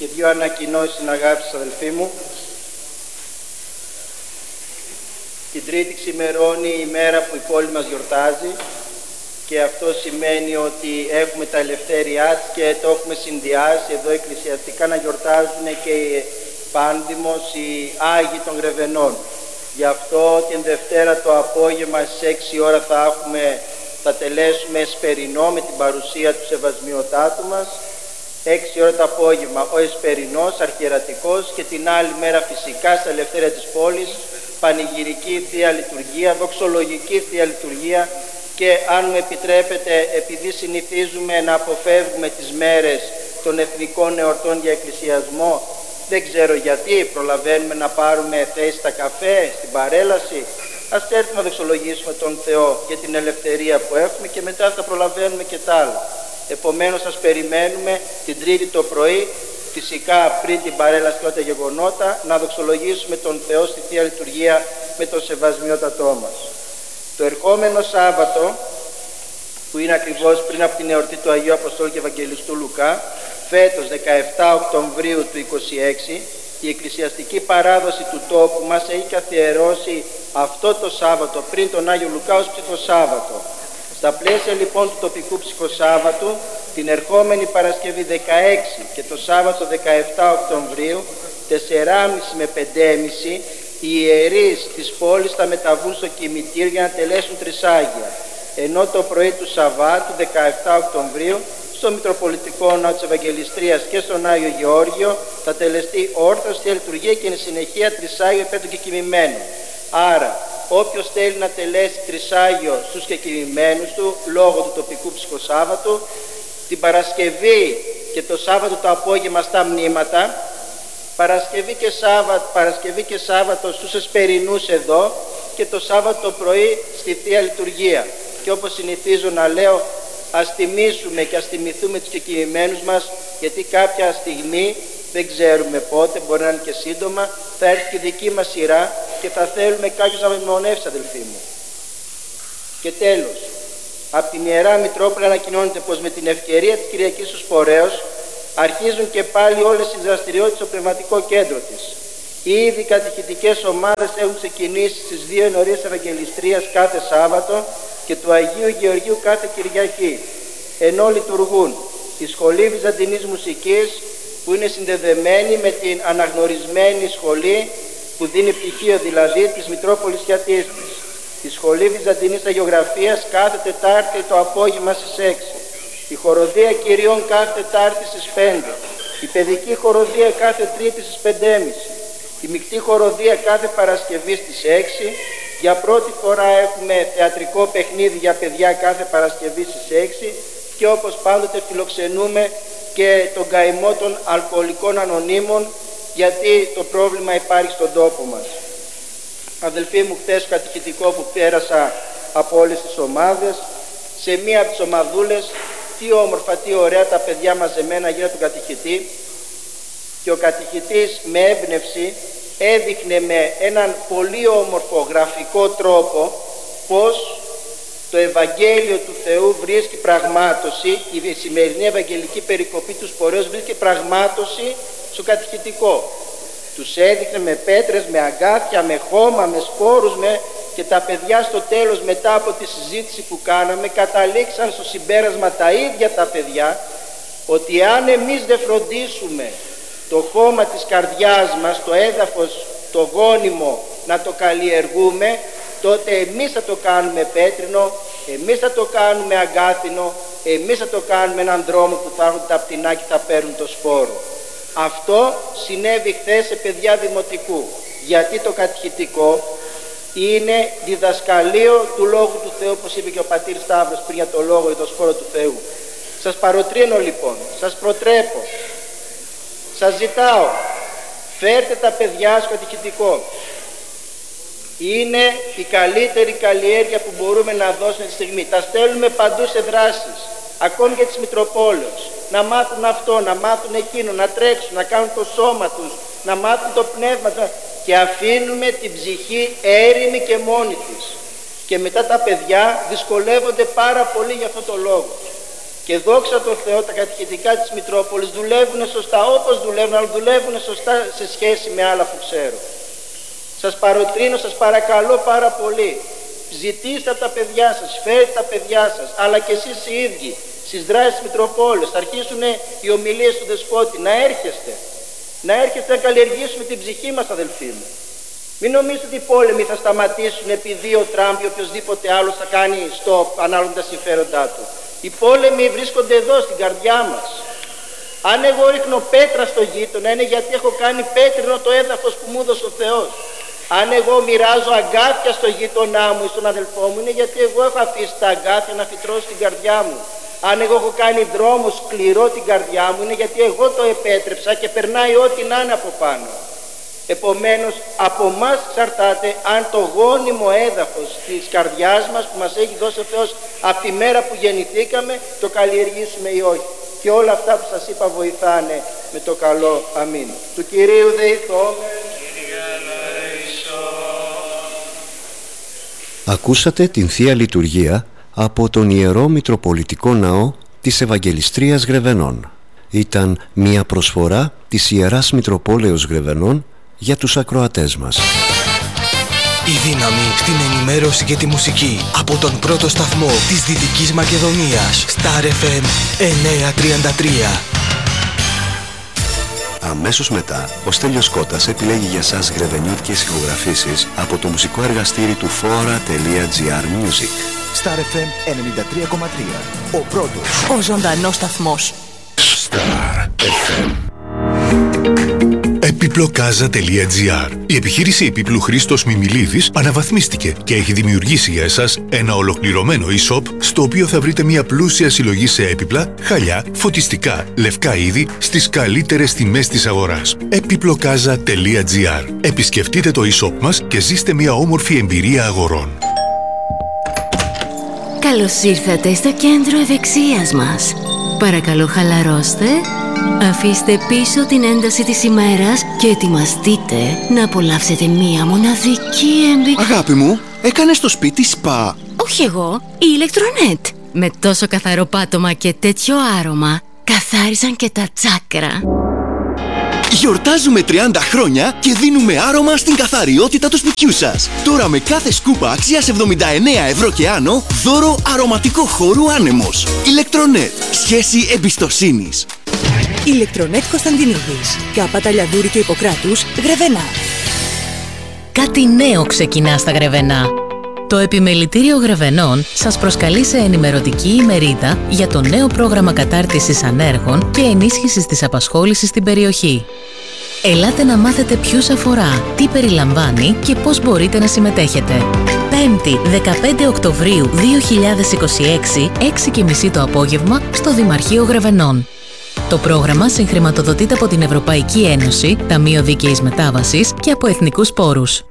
δύο ανακοινώσεις, αγάπητοι αδελφοί μου. Την Τρίτη ξημερώνει η ημέρα που η πόλη μας γιορτάζει και αυτό σημαίνει ότι έχουμε τα ελευθέριά της και το έχουμε συνδυάσει εδώ εκκλησιαστικά να γιορτάζουν και οι Πάνδημος, οι Άγιοι των Γρεβενών. Γι' αυτό την Δευτέρα το απόγευμα στις 6 ώρα θα τελέσουμε εσπερινό με την παρουσία του Σεβασμιωτάτου μας. 6 ώρα το απόγευμα ο εσπερινός, αρχιερατικός, και την άλλη μέρα φυσικά στα ελευθέρια της πόλης πανηγυρική Θεία Λειτουργία, δοξολογική Θεία Λειτουργία. Και αν μου επιτρέπετε, επειδή συνηθίζουμε να αποφεύγουμε τις μέρες των εθνικών εορτών για εκκλησιασμό, δεν ξέρω γιατί, προλαβαίνουμε να πάρουμε θέση στα καφέ, στην παρέλαση. Ας έρθουμε να δοξολογήσουμε τον Θεό και την ελευθερία που έχουμε και μετά θα προλαβαίνουμε και τα άλλα. Επομένως σας περιμένουμε την Τρίτη το πρωί, φυσικά πριν την παρέλαση και τα γεγονότα, να δοξολογήσουμε τον Θεό στη Θεία Λειτουργία με τον Σεβασμιότατό μας. Το ερχόμενο Σάββατο, που είναι ακριβώς πριν από την εορτή του Αγίου Αποστόλου και Ευαγγελιστού Λουκά, φέτος 17 Οκτωβρίου του 26, η εκκλησιαστική παράδοση του τόπου μας έχει καθιερώσει αυτό το Σάββατο πριν τον Άγιο Λουκά ως ψυχοσάββατο. Στα πλαίσια λοιπόν του τοπικού ψυχοσάββατου, την ερχόμενη Παρασκευή 16 και το Σάββατο 17 Οκτωβρίου, 4.30 με 5.30, οι ιερείς της πόλης θα μεταβούν στο κημητήριο για να τελέσουν τρισάγια, ενώ το πρωί του Σαββάτου 17 Οκτωβρίου στο Μητροπολιτικό Ναό της Ευαγγελιστρίας και στον Άγιο Γεώργιο θα τελεστεί όρθος Θεία Λειτουργία και εν συνεχεία τρισάγιο υπέρ των κεκοιμημένων. Άρα όποιος θέλει να τελέσει τρισάγιο στους κεκοιμημένους του λόγω του τοπικού ψυχοσάββατου, την Παρασκευή και το Σάββατο το απόγευμα στα μνήματα, Παρασκευή και Σάββατο στους εσπερινούς εδώ και το Σάββατο το πρωί στη Θεία Λειτουργία. Και όπως συνηθίζω να λέω, ας τιμήσουμε και ας τιμηθούμε τους κεκοιμημένους μας, γιατί κάποια στιγμή, δεν ξέρουμε πότε, μπορεί να είναι και σύντομα, θα έρθει και η δική μας σειρά και θα θέλουμε κάποιος να μνημονεύσει, αδελφοί μου. Και τέλος, από την Ιερά Μητρόπολη ανακοινώνεται πως με την ευκαιρία της Κυριακής του Σπορέως αρχίζουν και πάλι όλες οι δραστηριότητες στο πνευματικό κέντρο της. Ήδη οι κατηχητικές ομάδες έχουν ξεκινήσει στις 2 ενορίες Ευαγγελιστρίας κάθε Σάββατο και του Αγίου Γεωργίου κάθε Κυριακή, ενώ λειτουργούν η Σχολή Βυζαντινής Μουσικής, που είναι συνδεδεμένη με την αναγνωρισμένη σχολή που δίνει πτυχίο δηλαδή της Μητρόπολης Χιατίστης, η Σχολή Βυζαντινής Αγιογραφίας κάθε Τετάρτη το απόγευμα στις 6, η Χοροδία Κυριών κάθε Τετάρτη στις 5, η Παιδική Χοροδία κάθε Τρίτη στις 5.30, η Μεικτή Χοροδία κάθε Παρασκευή στις 6. Για πρώτη φορά έχουμε θεατρικό παιχνίδι για παιδιά κάθε Παρασκευή στις 6 και όπως πάντοτε φιλοξενούμε και τον καημό των αλκοολικών ανωνύμων, γιατί το πρόβλημα υπάρχει στον τόπο μας. Αδελφοί μου, χθες κατηχητικό που πέρασα από όλες τις ομάδες, σε μία από τις ομαδούλες, τι όμορφα, τι ωραία τα παιδιά μαζεμένα γύρω από τον κατηχητή, και ο κατηχητής με έμπνευση έδειχνε με έναν πολύ όμορφο γραφικό τρόπο πως το Ευαγγέλιο του Θεού βρίσκει πραγμάτωση, η σημερινή Ευαγγελική περικοπή του Σπορέως βρίσκει πραγμάτωση στο κατηχητικό. Τους έδειχνε με πέτρες, με αγκάθια, με χώμα, με σπόρους, και τα παιδιά στο τέλος, μετά από τη συζήτηση που κάναμε, καταλήξαν στο συμπέρασμα τα ίδια τα παιδιά, ότι αν εμείς δεν φροντίσουμε το χώμα της καρδιάς μας, το έδαφος, το γόνιμο να το καλλιεργούμε, τότε εμείς θα το κάνουμε πέτρινο, εμείς θα το κάνουμε αγκάθινο, εμείς θα το κάνουμε έναν δρόμο που θα έχουν τα πτηνά και θα παίρνουν το σπόρο. Αυτό συνέβη χθες σε παιδιά δημοτικού, γιατί το κατηχητικό είναι διδασκαλείο του Λόγου του Θεού, όπως είπε και ο πατήρ Σταύρος πριν για το Λόγο ή το σπόρο του Θεού. Σας παροτρύνω λοιπόν, σας προτρέπω, σας ζητάω, φέρτε τα παιδιά στο κατηχητικό. Είναι η καλύτερη καλλιέργεια που μπορούμε να δώσουμε τη στιγμή. Τα στέλνουμε παντού σε δράσεις, ακόμη και της Μητροπόλεως. Να μάθουν αυτό, να μάθουν εκείνο, να τρέξουν, να κάνουν το σώμα τους, να μάθουν το πνεύμα τους, και αφήνουμε την ψυχή έρημη και μόνη της. Και μετά τα παιδιά δυσκολεύονται πάρα πολύ για αυτό το λόγο. Και δόξα τω Θεώ, τα κατηχητικά της Μητρόπολης δουλεύουν σωστά, όπως δουλεύουν, αλλά δουλεύουν σωστά σε σχέση με άλλα που ξέρω. Σας παροτρύνω, σας παρακαλώ πάρα πολύ. Ζητήστε από τα παιδιά σας, φέρετε τα παιδιά σας, αλλά και εσείς οι ίδιοι, στις δράσεις της Μητροπόλης, θα αρχίσουν οι ομιλίες του Δεσπότη, να έρχεστε να καλλιεργήσουμε την ψυχή μας, αδελφοί μου. Μην νομίζετε ότι οι πόλεμοι θα σταματήσουν επειδή ο Τραμπ ή οποιοδήποτε άλλος θα κάνει stop ανάλογα τα συμφέροντά του. Οι πόλεμοι βρίσκονται εδώ στην καρδιά μας. Αν εγώ ρίχνω πέτρα στο γείτονα, είναι γιατί έχω κάνει πέτρινο το έδαφος που μου έδωσε ο Θεός. Αν εγώ μοιράζω αγκάθια στο γείτονά μου ή στον αδελφό μου, είναι γιατί εγώ έχω αφήσει τα αγκάθια να φυτρώσω την καρδιά μου. Αν εγώ έχω κάνει δρόμο σκληρό την καρδιά μου, είναι γιατί εγώ το επέτρεψα και περνάει ό,τι να είναι από πάνω. Επομένως, από μας εξαρτάται αν το γόνιμο έδαφος της καρδιάς μας που μας έχει δώσει ο Θεός από τη μέρα που γεννηθήκαμε, το καλλιεργήσουμε ή όχι. Και όλα αυτά που σας είπα βοηθάνε με το καλό. Αμήν. Του Κυρίου δεηθόμεν. Ακούσατε την Θεία Λειτουργία από τον Ιερό Μητροπολιτικό Ναό της Ευαγγελιστρίας Γρεβενών. Ήταν μια προσφορά της Ιεράς Μητροπόλεως Γρεβενών για τους ακροατές μας. Η δύναμη στην ενημέρωση και τη μουσική από τον πρώτο σταθμό της Δυτικής Μακεδονίας, Star FM 933. Αμέσως μετά, ο Στέλιος Κώτας επιλέγει για σας γρεβενιώτικες ηχογραφήσεις από το μουσικό εργαστήρι του Fora.gr Music. Star FM 93,3. Ο πρώτος. Ο ζωντανός σταθμός. Star FM. Επιπλοκάζα.gr. Η επιχείρηση επίπλου Χρήστος Μιμιλίδης αναβαθμίστηκε και έχει δημιουργήσει για εσάς ένα ολοκληρωμένο e-shop στο οποίο θα βρείτε μια πλούσια συλλογή σε έπιπλα, χαλιά, φωτιστικά, λευκά είδη στις καλύτερες τιμές της αγοράς. Επιπλοκάζα.gr. Επισκεφτείτε το e-shop μας και ζήστε μια όμορφη εμπειρία αγορών. Καλώς ήρθατε στο κέντρο ευεξίας μας. Παρακαλώ χαλαρώστε, αφήστε πίσω την ένταση της ημέρας και ετοιμαστείτε να απολαύσετε μία μοναδική εμπειρία. Αγάπη μου, έκανες το σπίτι σπα? Όχι εγώ, η Ηλεκτρονέτ. Με τόσο καθαρό πάτωμα και τέτοιο άρωμα, καθάρισαν και τα τσάκρα. Γιορτάζουμε 30 χρόνια και δίνουμε άρωμα στην καθαριότητα του σπιτιού σας. Τώρα με κάθε σκούπα αξίας 79 ευρώ και άνω, δώρο αρωματικό χώρου άνεμος. Ηλεκτρονέτ. Σχέση εμπιστοσύνης. Ηλεκτρονέτ Κωνσταντινίδης. Κάπα Ταλιαδούρη και Ιπποκράτους, Γρεβενά. Κάτι νέο ξεκινά στα Γρεβενά. Το Επιμελητήριο Γρεβενών σας προσκαλεί σε ενημερωτική ημερίδα για το νέο πρόγραμμα κατάρτισης ανέργων και ενίσχυσης της απασχόλησης στην περιοχή. Ελάτε να μάθετε ποιους αφορά, τι περιλαμβάνει και πώς μπορείτε να συμμετέχετε. 5η, 15 Οκτωβρίου 2026, 6:30 το απόγευμα, στο Δημαρχείο Γρεβενών. Το πρόγραμμα συγχρηματοδοτείται από την Ευρωπαϊκή Ένωση, Ταμείο Δίκαιης Μετάβασης και από εθνικούς πόρους.